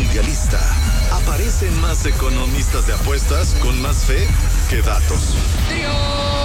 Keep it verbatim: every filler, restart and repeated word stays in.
mundialista. Aparecen más economistas de apuestas con más fe que datos. ¡Trío!